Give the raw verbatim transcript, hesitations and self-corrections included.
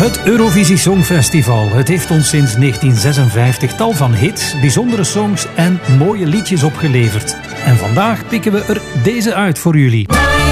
Het Eurovisie Songfestival. Het heeft ons sinds negentien zesenvijftig tal van hits, bijzondere songs en mooie liedjes opgeleverd. En vandaag pikken we er deze uit voor jullie.